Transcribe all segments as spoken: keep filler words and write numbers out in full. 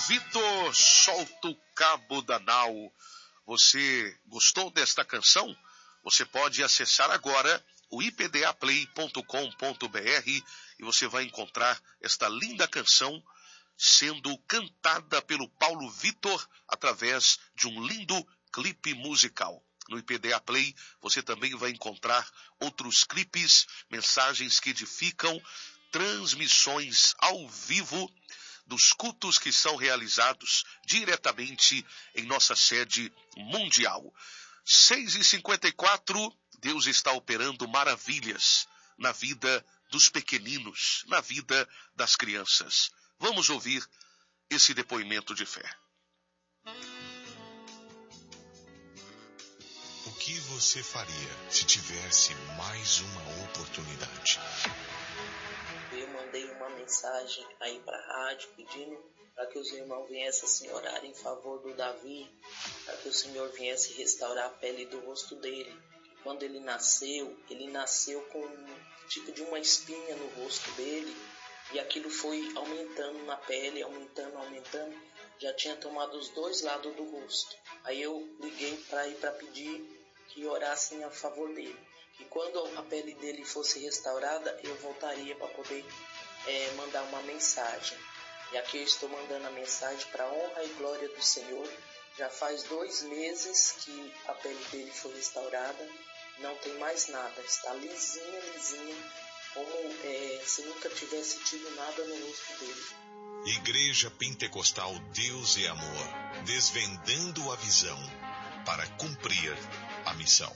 Vitor, solta o cabo da nau. Você gostou desta canção? Você pode acessar agora o i p d a play ponto com ponto b r e você vai encontrar esta linda canção sendo cantada pelo Paulo Vitor através de um lindo clipe musical. No I P D A Play você também vai encontrar outros clipes, mensagens que edificam, transmissões ao vivo dos cultos que são realizados diretamente em nossa sede mundial. seis e cinquenta e quatro, Deus está operando maravilhas na vida dos pequeninos, na vida das crianças. Vamos ouvir esse depoimento de fé. O que você faria se tivesse mais uma oportunidade? Eu mandei uma mensagem aí para a rádio pedindo para que os irmãos viessem assim orar em favor do Davi, para que o Senhor viesse restaurar a pele do rosto dele. Quando ele nasceu, ele nasceu com um tipo de uma espinha no rosto dele e aquilo foi aumentando na pele, aumentando, aumentando. Já tinha tomado os dois lados do rosto. Aí eu liguei para ir para pedir que orassem a favor dele. E quando a pele dele fosse restaurada, eu voltaria para poder é, mandar uma mensagem. E aqui eu estou mandando a mensagem para a honra e glória do Senhor. Já faz dois meses que a pele dele foi restaurada. Não tem mais nada. Está lisinha, lisinha, como é, se nunca tivesse tido nada no rosto dele. Igreja Pentecostal Deus e Amor, desvendando a visão para cumprir a missão.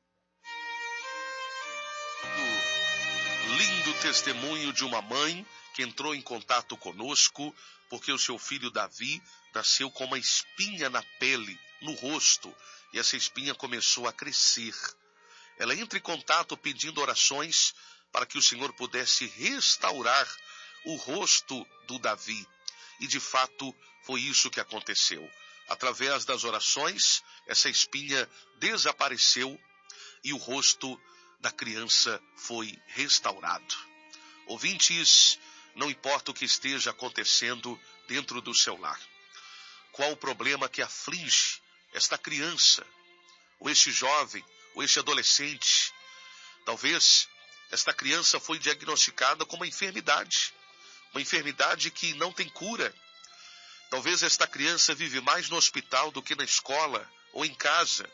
Lindo testemunho de uma mãe que entrou em contato conosco porque o seu filho Davi nasceu com uma espinha na pele, no rosto, e essa espinha começou a crescer. Ela entra em contato pedindo orações para que o Senhor pudesse restaurar o rosto do Davi. E de fato foi isso que aconteceu. Através das orações, essa espinha desapareceu e o rosto da criança foi restaurado. Ouvintes, não importa o que esteja acontecendo dentro do seu lar. Qual o problema que aflige esta criança, ou este jovem, ou este adolescente? Talvez esta criança foi diagnosticada com uma enfermidade, uma enfermidade que não tem cura. Talvez esta criança vive mais no hospital do que na escola ou em casa.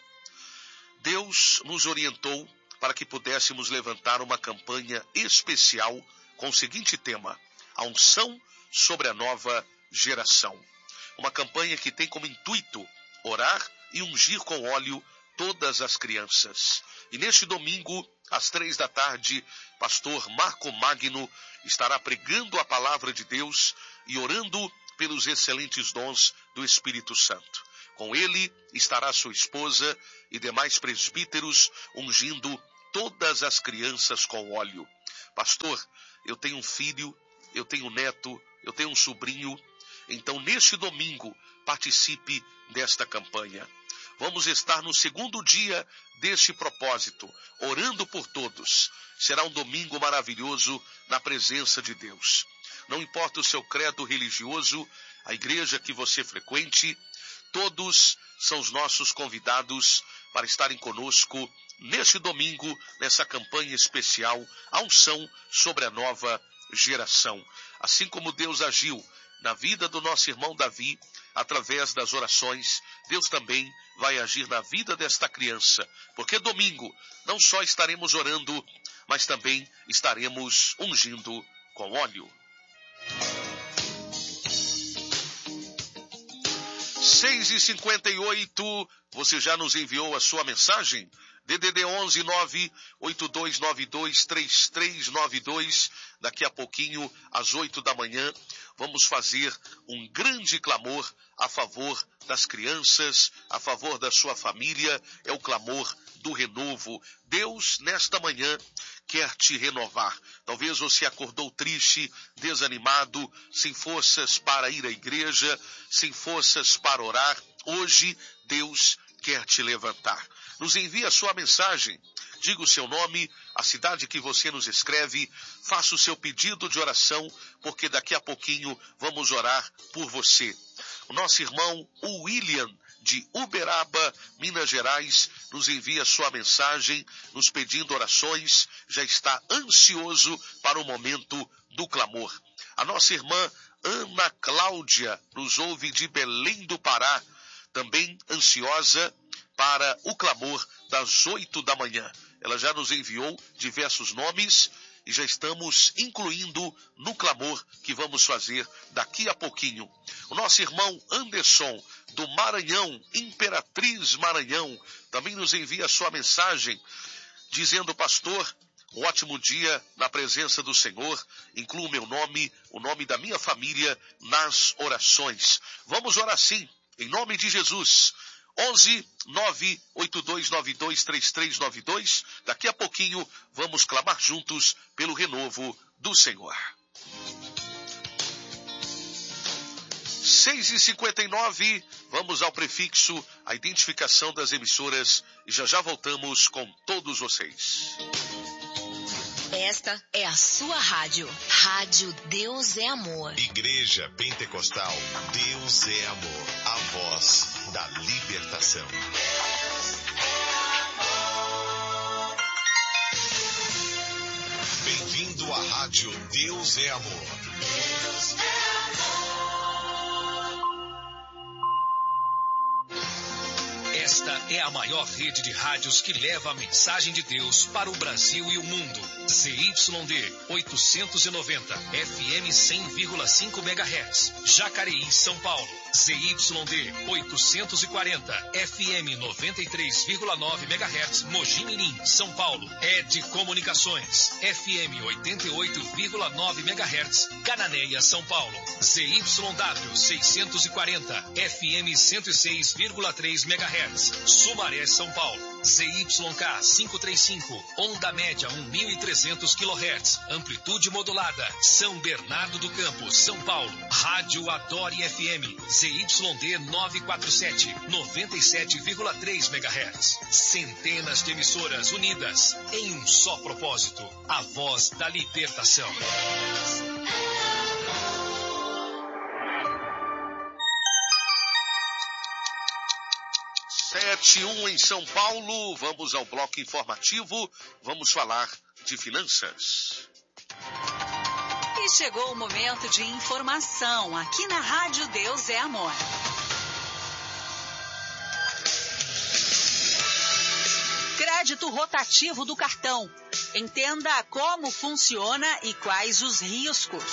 Deus nos orientou para que pudéssemos levantar uma campanha especial com o seguinte tema: a unção sobre a nova geração. Uma campanha que tem como intuito orar e ungir com óleo todas as crianças. E neste domingo, às três da tarde, pastor Marco Magno estará pregando a palavra de Deus e orando pelos excelentes dons do Espírito Santo. Com ele estará sua esposa e demais presbíteros ungindo todas as crianças com óleo. Pastor, eu tenho um filho, eu tenho um neto, eu tenho um sobrinho. Então, neste domingo, participe desta campanha. Vamos estar no segundo dia deste propósito, orando por todos. Será um domingo maravilhoso na presença de Deus. Não importa o seu credo religioso, a igreja que você frequente, todos são os nossos convidados para estarem conosco neste domingo, nessa campanha especial, a unção sobre a nova geração. Assim como Deus agiu na vida do nosso irmão Davi, através das orações, Deus também vai agir na vida desta criança, porque domingo não só estaremos orando, mas também estaremos ungindo com óleo. seis e cinquenta e oito, você já nos enviou a sua mensagem? D D D onze nove oito dois nove dois três três nove dois. Daqui a pouquinho, às oito da manhã, vamos fazer um grande clamor a favor das crianças, a favor da sua família. É o clamor do renovo. Deus, nesta manhã, quer te renovar. Talvez você acordou triste, desanimado, sem forças para ir à igreja, sem forças para orar. Hoje, Deus quer te levantar. Nos envie a sua mensagem. Diga o seu nome, a cidade que você nos escreve, faça o seu pedido de oração, porque daqui a pouquinho vamos orar por você. O nosso irmão William, de Uberaba, Minas Gerais, nos envia sua mensagem, nos pedindo orações, já está ansioso para o momento do clamor. A nossa irmã Ana Cláudia nos ouve de Belém do Pará, também ansiosa para o clamor das oito da manhã. Ela já nos enviou diversos nomes e já estamos incluindo no clamor que vamos fazer daqui a pouquinho. O nosso irmão Anderson, do Maranhão, Imperatriz Maranhão, também nos envia sua mensagem, dizendo: pastor, um ótimo dia na presença do Senhor, incluo meu nome, o nome da minha família nas orações. Vamos orar sim, em nome de Jesus. onze nove oito dois nove dois três três nove dois. Daqui a pouquinho vamos clamar juntos pelo renovo do Senhor. seis e cinquenta e nove, vamos ao prefixo, a identificação das emissoras, e já já voltamos com todos vocês. Esta é a sua rádio. Rádio Deus é Amor. Igreja Pentecostal Deus é Amor. A voz da libertação. Bem-vindo à Rádio Deus é Amor. Deus é Amor. Esta é a maior rede de rádios que leva a mensagem de Deus para o Brasil e o mundo. Z Y D oitocentos e noventa, F M cem vírgula cinco megahertz, Jacareí, São Paulo. Z Y D oitocentos e quarenta, F M noventa e três vírgula nove megahertz, Mogi Mirim, São Paulo. Ed Comunicações, F M oitenta e oito vírgula nove megahertz, Cananéia, São Paulo. Z Y W seiscentos e quarenta, F M cento e seis vírgula três megahertz, Sumaré, São Paulo. Z Y K quinhentos e trinta e cinco, onda média mil e trezentos quilohertz, amplitude modulada, São Bernardo do Campo, São Paulo. Rádio Adore F M, Z Y D novecentos e quarenta e sete, noventa e sete vírgula três megahertz. Centenas de emissoras unidas em um só propósito, a voz da libertação. sete e um em São Paulo, vamos ao bloco informativo, vamos falar de finanças. E chegou o momento de informação aqui na Rádio Deus é Amor. Crédito rotativo do cartão. Entenda como funciona e quais os riscos.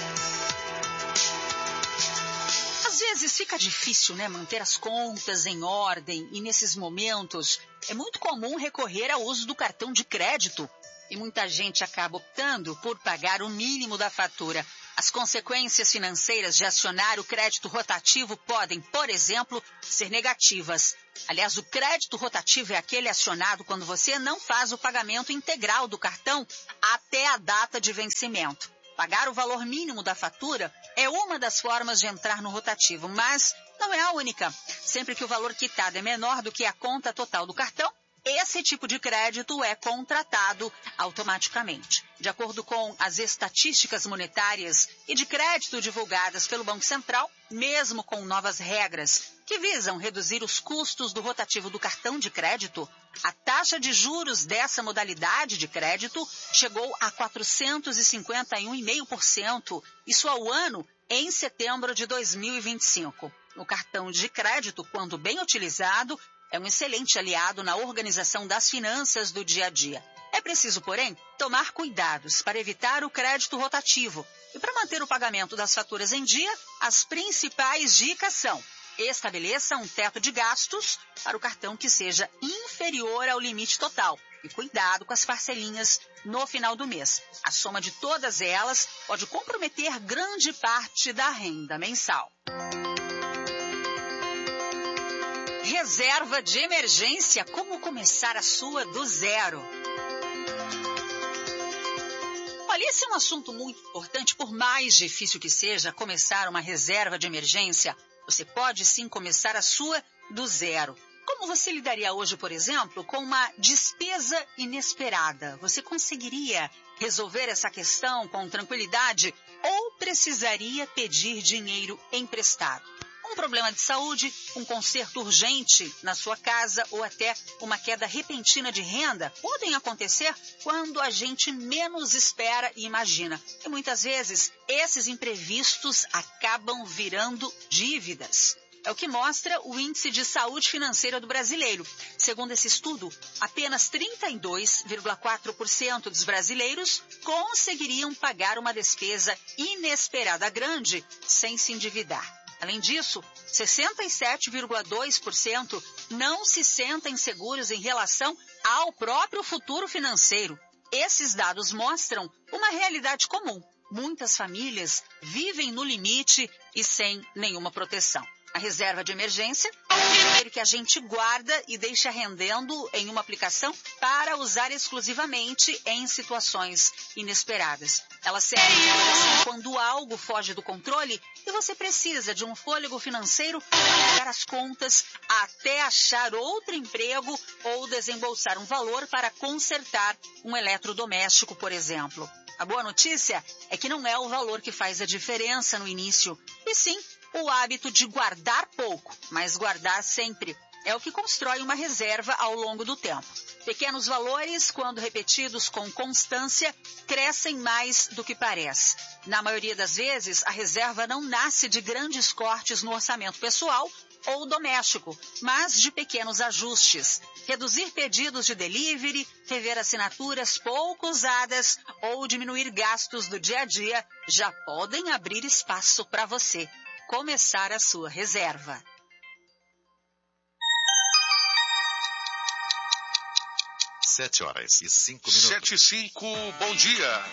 Às vezes fica difícil, né, manter as contas em ordem e nesses momentos é muito comum recorrer ao uso do cartão de crédito e muita gente acaba optando por pagar o mínimo da fatura. As consequências financeiras de acionar o crédito rotativo podem, por exemplo, ser negativas. Aliás, o crédito rotativo é aquele acionado quando você não faz o pagamento integral do cartão até a data de vencimento. Pagar o valor mínimo da fatura é uma das formas de entrar no rotativo, mas não é a única. Sempre que o valor quitado é menor do que a conta total do cartão, esse tipo de crédito é contratado automaticamente. De acordo com as estatísticas monetárias e de crédito divulgadas pelo Banco Central, mesmo com novas regras que visam reduzir os custos do rotativo do cartão de crédito, a taxa de juros dessa modalidade de crédito chegou a quatrocentos e cinquenta e um vírgula cinco por cento, isso ao ano, em setembro de dois mil e vinte e cinco. O cartão de crédito, quando bem utilizado, é um excelente aliado na organização das finanças do dia a dia. É preciso, porém, tomar cuidados para evitar o crédito rotativo. E para manter o pagamento das faturas em dia, as principais dicas são: estabeleça um teto de gastos para o cartão que seja inferior ao limite total. E cuidado com as parcelinhas no final do mês. A soma de todas elas pode comprometer grande parte da renda mensal. Reserva de emergência, como começar a sua do zero? Olha, esse é um assunto muito importante, por mais difícil que seja começar uma reserva de emergência, você pode sim começar a sua do zero. Como você lidaria hoje, por exemplo, com uma despesa inesperada? Você conseguiria resolver essa questão com tranquilidade ou precisaria pedir dinheiro emprestado? Um Um problema de saúde, um conserto urgente na sua casa ou até uma queda repentina de renda podem acontecer quando a gente menos espera e imagina. E muitas vezes esses imprevistos acabam virando dívidas. É o que mostra o Índice de Saúde Financeira do Brasileiro. Segundo esse estudo, apenas trinta e dois vírgula quatro por cento dos brasileiros conseguiriam pagar uma despesa inesperada grande sem se endividar. Além disso, sessenta e sete vírgula dois por cento não se sentem seguros em relação ao próprio futuro financeiro. Esses dados mostram uma realidade comum. Muitas famílias vivem no limite e sem nenhuma proteção. A reserva de emergência é o dinheiro que a gente guarda e deixa rendendo em uma aplicação para usar exclusivamente em situações inesperadas. Ela serve quando algo foge do controle e você precisa de um fôlego financeiro para pagar as contas até achar outro emprego ou desembolsar um valor para consertar um eletrodoméstico, por exemplo. A boa notícia é que não é o valor que faz a diferença no início, e sim o hábito de guardar pouco, mas guardar sempre. É o que constrói uma reserva ao longo do tempo. Pequenos valores, quando repetidos com constância, crescem mais do que parece. Na maioria das vezes, a reserva não nasce de grandes cortes no orçamento pessoal ou doméstico, mas de pequenos ajustes. Reduzir pedidos de delivery, rever assinaturas pouco usadas ou diminuir gastos do dia a dia já podem abrir espaço para você começar a sua reserva. Sete horas e cinco minutos. Sete e cinco, bom dia.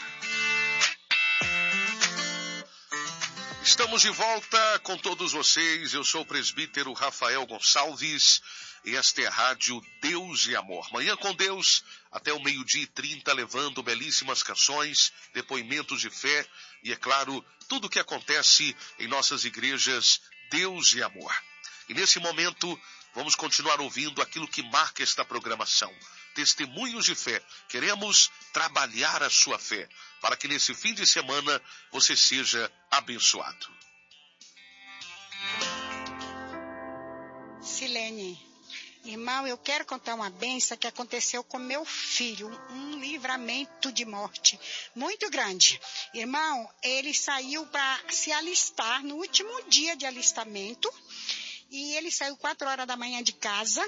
Estamos de volta com todos vocês. Eu sou o presbítero Rafael Gonçalves e esta é a Rádio Deus e Amor. Manhã com Deus, até o meio-dia e trinta, levando belíssimas canções, depoimentos de fé e, é claro, tudo o que acontece em nossas igrejas Deus e Amor. E nesse momento, vamos continuar ouvindo aquilo que marca esta programação. Testemunhos de fé. Queremos trabalhar a sua fé, para que nesse fim de semana você seja abençoado. Silene, irmão, eu quero contar uma bênção que aconteceu com meu filho, um livramento de morte muito grande. Irmão, ele saiu para se alistar no último dia de alistamento, e ele saiu quatro horas da manhã de casa,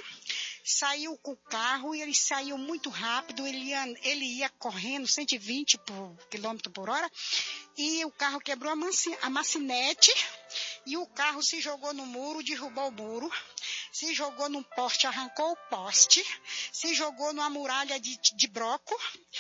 saiu com o carro e ele saiu muito rápido, ele ia, ele ia correndo cento e vinte quilômetros por hora, e o carro quebrou a, manci, a macinete, e o carro se jogou no muro, derrubou o muro, se jogou num poste, arrancou o poste, se jogou numa muralha de, de broco,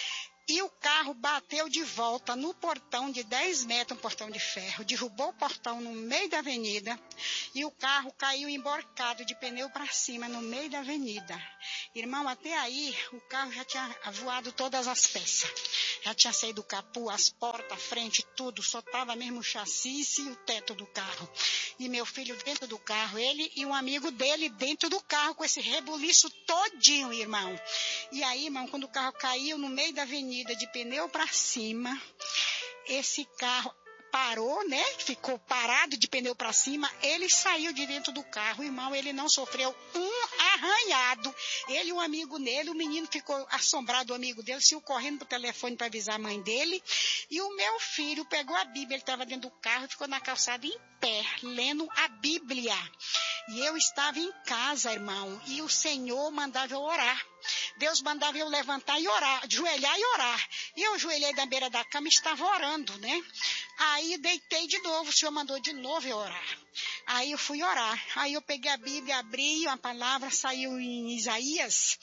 e o carro bateu de volta no portão de dez metros, um portão de ferro, derrubou o portão no meio da avenida, e o carro caiu emborcado de pneu para cima no meio da avenida. Irmão, até aí o carro já tinha voado todas as peças, já tinha saído o capô, as portas, a frente, tudo, só estava mesmo o chassi e o teto do carro. E meu filho dentro do carro, ele e um amigo dele dentro do carro, com esse rebuliço todinho, irmão. E aí, irmão, quando o carro caiu no meio da avenida, de pneu para cima, esse carro parou, né? Ficou parado de pneu para cima, ele saiu de dentro do carro, irmão, ele não sofreu um arranhado. Ele e um amigo dele, o menino ficou assombrado, o amigo dele, saiu correndo pro telefone para avisar a mãe dele, e o meu filho pegou a Bíblia, ele estava dentro do carro, ficou na calçada em pé, lendo a Bíblia. E eu estava em casa, irmão, e o Senhor mandava eu orar. Deus mandava eu levantar e orar, ajoelhar e orar. E eu ajoelhei na beira da cama e estava orando, né? Aí deitei de novo, o Senhor mandou de novo eu orar. Aí eu fui orar. Aí eu peguei a Bíblia, abri, a palavra saiu em Isaías.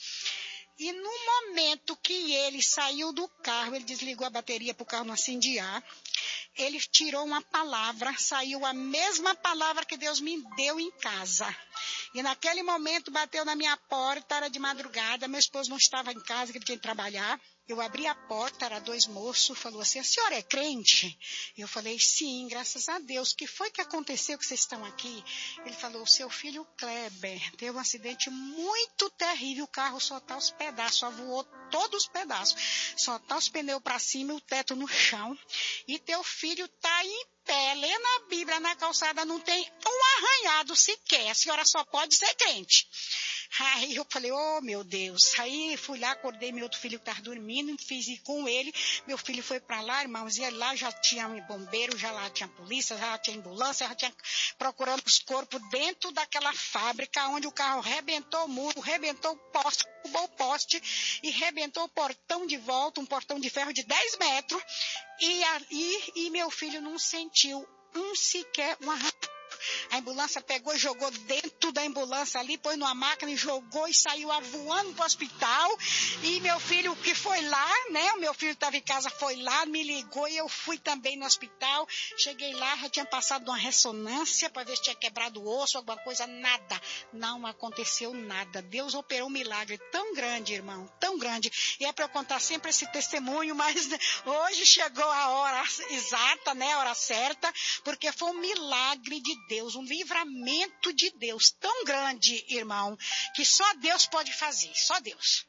E no momento que ele saiu do carro, ele desligou a bateria para o carro não incendiar. Ele tirou uma palavra, saiu a mesma palavra que Deus me deu em casa. E naquele momento bateu na minha porta, era de madrugada, meu esposo não estava em casa, que ele tinha que trabalhar. Eu abri a porta, era dois moços, falou assim, a senhora é crente? Eu falei, sim, graças a Deus. O que foi que aconteceu que vocês estão aqui? Ele falou, o seu filho Kleber teve um acidente muito terrível, o carro só está os pedaços, só voou todos os pedaços. Só está os pneus para cima e o teto no chão. E teu filho está em pé, lendo a Bíblia na calçada, não tem um pecado sequer, a senhora só pode ser crente. Aí eu falei, oh meu Deus, aí fui lá, acordei meu outro filho que estava dormindo, fiz ir com ele, meu filho foi para lá, irmãos, e lá já tinha bombeiro, já lá tinha polícia, já tinha ambulância, já tinha procurando os corpos dentro daquela fábrica, onde o carro rebentou o muro, rebentou o poste, derrubou o poste e rebentou o portão de volta, um portão de ferro de dez metros, e, e, e meu filho não sentiu um sequer, uma A ambulância pegou e jogou dentro da ambulância ali, pôs numa máquina e jogou e saiu voando para o hospital. E meu filho que foi lá, né? O meu filho estava em casa, foi lá, me ligou e eu fui também no hospital. Cheguei lá, já tinha passado uma ressonância para ver se tinha quebrado o osso, alguma coisa, nada. Não aconteceu nada. Deus operou um milagre tão grande, irmão, tão grande. E é para eu contar sempre esse testemunho, mas hoje chegou a hora exata, né? A hora certa, porque foi um milagre de Deus, um livramento de Deus tão grande, irmão, que só Deus pode fazer, só Deus.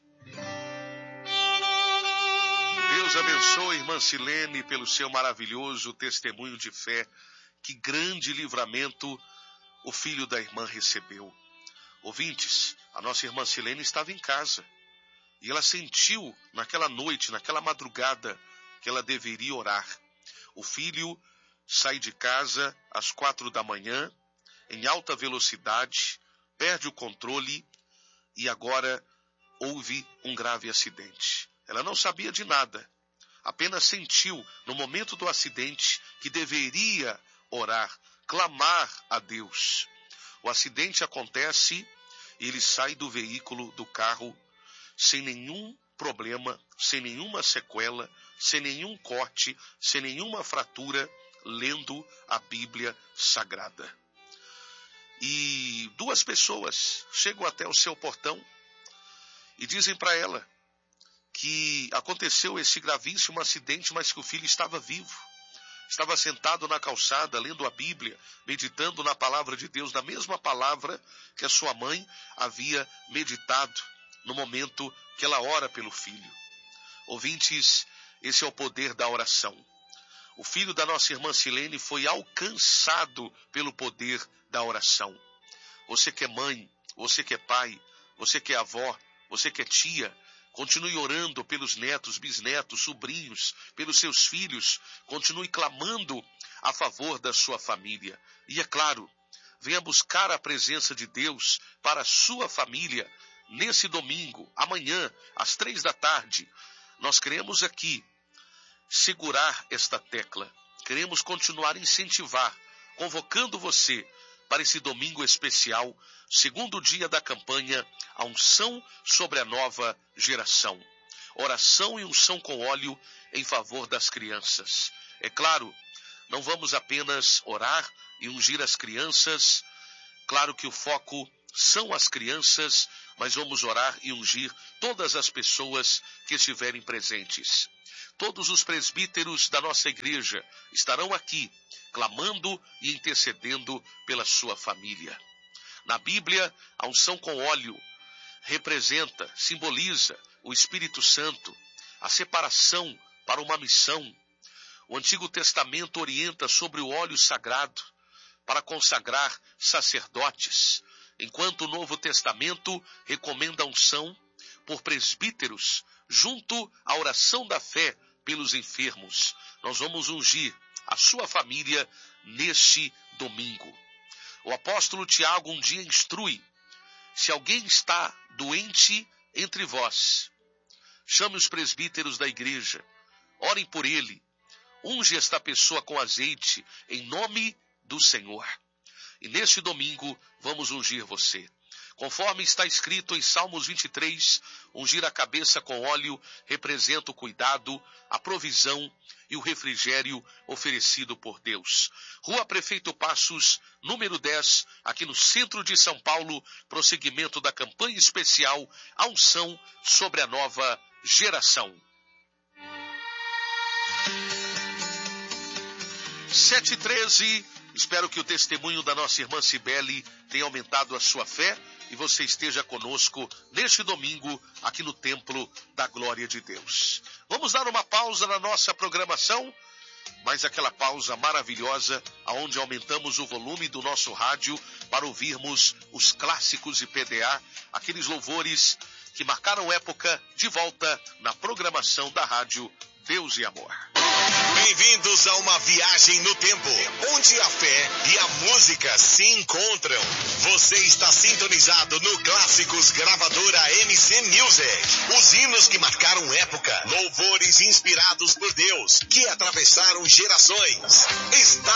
Deus abençoe, irmã Silene, pelo seu maravilhoso testemunho de fé. Que grande livramento o filho da irmã recebeu. Ouvintes, a nossa irmã Silene estava em casa e ela sentiu naquela noite, naquela madrugada, que ela deveria orar. O filho sai de casa às quatro da manhã, em alta velocidade, perde o controle e agora houve um grave acidente. Ela não sabia de nada, apenas sentiu no momento do acidente que deveria orar, clamar a Deus. O acidente acontece e ele sai do veículo, do carro, sem nenhum problema, sem nenhuma sequela, sem nenhum corte, sem nenhuma fratura, lendo a Bíblia Sagrada. E duas pessoas chegam até o seu portão e dizem para ela que aconteceu esse gravíssimo acidente, mas que o filho estava vivo. Estava sentado na calçada, lendo a Bíblia, meditando na palavra de Deus, na mesma palavra que a sua mãe havia meditado no momento que ela ora pelo filho. Ouvintes, esse é o poder da oração. O filho da nossa irmã Silene foi alcançado pelo poder da oração. Você que é mãe, você que é pai, você que é avó, você que é tia, continue orando pelos netos, bisnetos, sobrinhos, pelos seus filhos. Continue clamando a favor da sua família. E é claro, venha buscar a presença de Deus para a sua família nesse domingo, amanhã, às três da tarde. Nós queremos aqui segurar esta tecla. Queremos continuar a incentivar, convocando você para esse domingo especial, segundo dia da campanha, a unção sobre a nova geração. Oração e unção com óleo em favor das crianças. É claro, não vamos apenas orar e ungir as crianças. Claro que o foco são as crianças, mas vamos orar e ungir todas as pessoas que estiverem presentes. Todos os presbíteros da nossa igreja estarão aqui, clamando e intercedendo pela sua família. Na Bíblia, a unção com óleo representa, simboliza o Espírito Santo, a separação para uma missão. O Antigo Testamento orienta sobre o óleo sagrado para consagrar sacerdotes, enquanto o Novo Testamento recomenda a unção por presbíteros junto à oração da fé pelos enfermos. Nós vamos ungir a sua família neste domingo. O apóstolo Tiago um dia instrui: se alguém está doente entre vós, chame os presbíteros da igreja, orem por ele, unge esta pessoa com azeite em nome do Senhor. E neste domingo vamos ungir você. Conforme está escrito em Salmos vinte e três, ungir a cabeça com óleo representa o cuidado, a provisão e o refrigério oferecido por Deus. Rua Prefeito Passos, número dez, aqui no centro de São Paulo, prosseguimento da campanha especial, a unção sobre a nova geração. sete e treze, espero que o testemunho da nossa irmã Cibele tenha aumentado a sua fé e você esteja conosco neste domingo aqui no Templo da Glória de Deus. Vamos dar uma pausa na nossa programação mas aquela pausa maravilhosa aonde aumentamos o volume do nosso rádio para ouvirmos os clássicos de P D A, aqueles louvores que marcaram época, de volta na programação da rádio Deus e Amor. Bem-vindos a uma viagem no tempo, onde a fé e a música se encontram. Você está sintonizado no Clássicos Gravadora M C Music. Os hinos que marcaram época, louvores inspirados por Deus, que atravessaram gerações. Está